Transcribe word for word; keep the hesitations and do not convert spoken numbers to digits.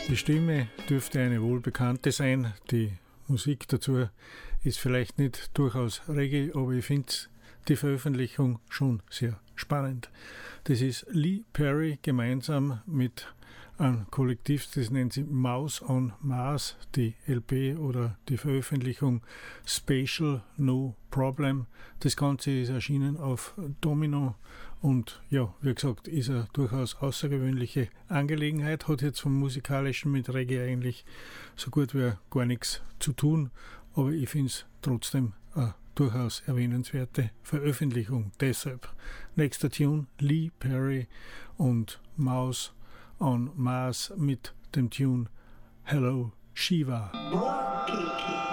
Die Stimme dürfte eine wohlbekannte sein. Die Musik dazu ist vielleicht nicht durchaus Reggae, aber ich finde die Veröffentlichung schon sehr spannend. Das ist Lee Perry gemeinsam mit einem Kollektiv, das nennt sich Mouse on Mars, die L P oder die Veröffentlichung Spatial No Problem. Das Ganze ist erschienen auf Domino und ja, wie gesagt, ist eine durchaus außergewöhnliche Angelegenheit, hat jetzt vom Musikalischen mit Reggae eigentlich so gut wie gar nichts zu tun, aber ich finde es trotzdem eine durchaus erwähnenswerte Veröffentlichung. Deshalb nächster Tune Lee Perry und Mouse on Mars mit dem Tune Hello Shiva.